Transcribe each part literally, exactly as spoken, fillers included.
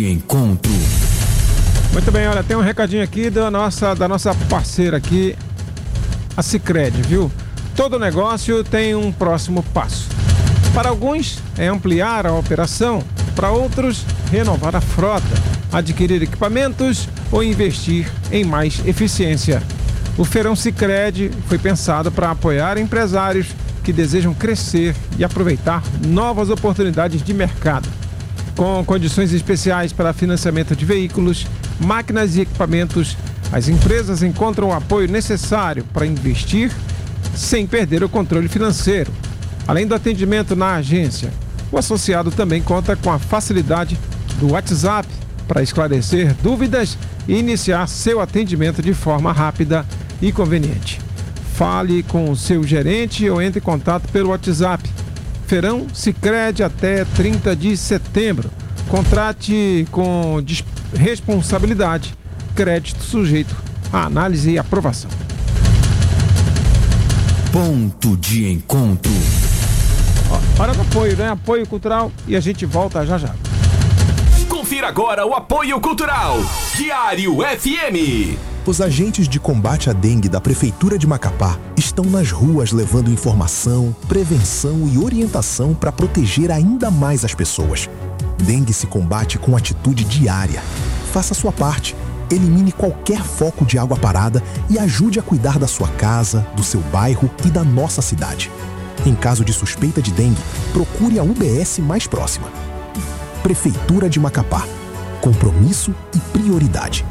Encontro. Muito bem, olha, tem um recadinho aqui da nossa, da nossa parceira aqui, a Sicredi, viu? Todo negócio tem um próximo passo. Para alguns é ampliar a operação, para outros renovar a frota, adquirir equipamentos ou investir em mais eficiência. O Feirão Sicredi foi pensado para apoiar empresários que desejam crescer e aproveitar novas oportunidades de mercado. Com condições especiais para financiamento de veículos, máquinas e equipamentos, as empresas encontram o apoio necessário para investir sem perder o controle financeiro. Além do atendimento na agência, o associado também conta com a facilidade do WhatsApp para esclarecer dúvidas e iniciar seu atendimento de forma rápida e conveniente. Fale com o seu gerente ou entre em contato pelo WhatsApp. Feirão Sicredi até trinta de setembro. Contrate com responsabilidade. Crédito sujeito à análise e aprovação. Ponto de encontro. Ó, hora do apoio, né? Apoio cultural e a gente volta já já. Confira agora o apoio cultural. Diário F M. Os agentes de combate à dengue da Prefeitura de Macapá estão nas ruas levando informação, prevenção e orientação para proteger ainda mais as pessoas. Dengue se combate com atitude diária. Faça a sua parte. Elimine qualquer foco de água parada e ajude a cuidar da sua casa, do seu bairro e da nossa cidade. Em caso de suspeita de dengue, procure a U B S mais próxima. Prefeitura de Macapá. Compromisso e prioridade.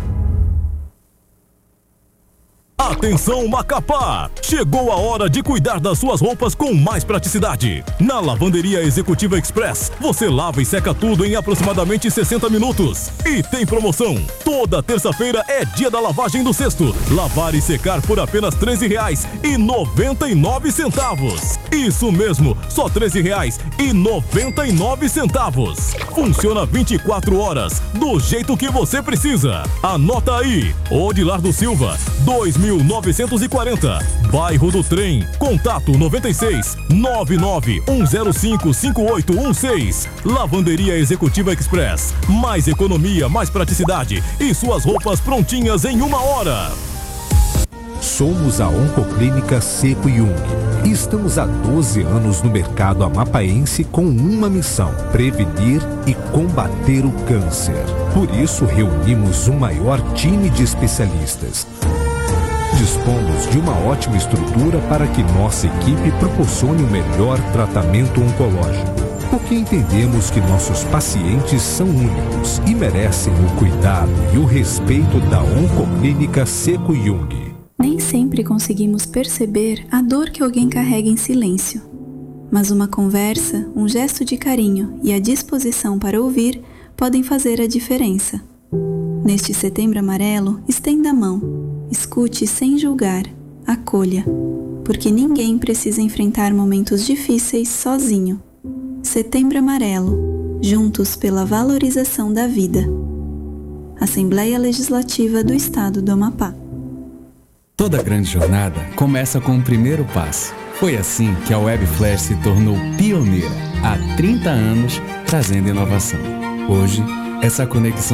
Atenção Macapá! Chegou a hora de cuidar das suas roupas com mais praticidade. Na Lavanderia Executiva Express, você lava e seca tudo em aproximadamente sessenta minutos. E tem promoção! Toda terça-feira é dia da lavagem do cesto. Lavar e secar por apenas treze reais e noventa e nove centavos. Isso mesmo, só treze reais e noventa e nove centavos. Funciona vinte e quatro horas, do jeito que você precisa. Anota aí, Odilar do Silva, dois mil novecentos e quarenta, Bairro do Trem. Contato noventa e seis, nove nove um zero cinco, cinco oito um seis. Lavanderia Executiva Express. Mais economia, mais praticidade e suas roupas prontinhas em uma hora. Somos a Oncoclínica Seco Jung. Estamos há doze anos no mercado amapaense com uma missão: prevenir e combater o câncer. Por isso reunimos o maior time de especialistas. Dispomos de uma ótima estrutura para que nossa equipe proporcione o melhor tratamento oncológico, porque entendemos que nossos pacientes são únicos e merecem o cuidado e o respeito da Oncoclínica Seco Jung. Nem sempre conseguimos perceber a dor que alguém carrega em silêncio, mas uma conversa, um gesto de carinho e a disposição para ouvir podem fazer a diferença. Neste Setembro Amarelo, estenda a mão. Escute sem julgar, acolha, porque ninguém precisa enfrentar momentos difíceis sozinho. Setembro Amarelo, juntos pela valorização da vida. Assembleia Legislativa do Estado do Amapá. Toda grande jornada começa com o primeiro passo. Foi assim que a Webflash se tornou pioneira há trinta anos, trazendo inovação. Hoje, essa conexão